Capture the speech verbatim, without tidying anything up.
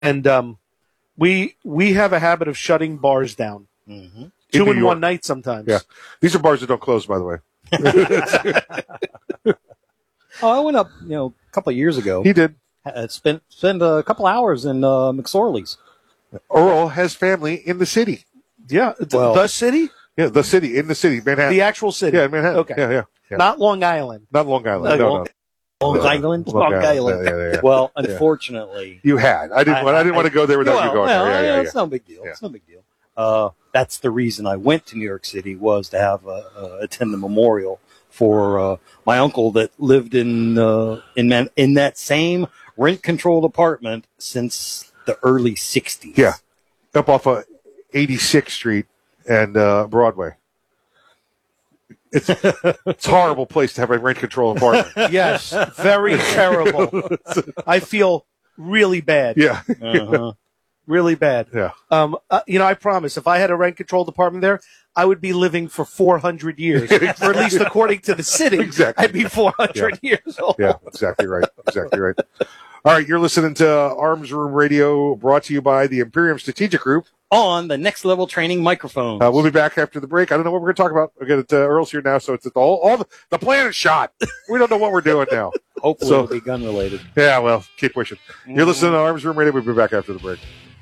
and um, we we have a habit of shutting bars down. Mm-hmm. Two In in New one York. night sometimes. Yeah. These are bars that don't close, by the way. Oh, I went up, you know, a couple of years ago. He did. Uh, spent spent a couple hours in uh, McSorley's. Earl has family in the city. Yeah. th- Well- the city? Yeah, the city, in the city, Manhattan. The actual city. yeah, Manhattan. Okay. Yeah, yeah. yeah. Not Long Island. Not Long Island. Uh, no, Long- no. Long Yeah. Island? Long Long Island. Island. Yeah, yeah, yeah. Well, unfortunately. You had. I didn't. I, I didn't want to go there without well, you going well, there. Yeah, yeah, It's yeah. no big deal. Yeah. It's no big deal. Uh, that's the reason I went to New York City was to have uh, uh, attend the memorial for uh, my uncle that lived in uh, in Man- in that same rent-controlled apartment since the early sixties. Yeah. Up off of eighty-sixth Street and uh, Broadway. It's it's a horrible place to have a rent control apartment. Yes. Very terrible. I feel really bad. Yeah. Uh-huh. Really bad. Yeah. Um, uh, you know, I promise, if I had a rent-controlled apartment there, I would be living for four hundred years. Or at least according to the city, Exactly. I'd be four hundred years old. Yeah, exactly right. Exactly right. All right, you're listening to Arms Room Radio, brought to you by the Imperium Strategic Group. On the Next Level Training microphone. Uh, we'll be back after the break. I don't know what we're going to talk about. We're going to, uh, Earl's here now, so it's all, all the, the plan is shot. We don't know what we're doing now. Hopefully so- it'll be gun-related. Yeah, well, keep pushing. You're listening to Arms Room Radio. We'll be back after the break.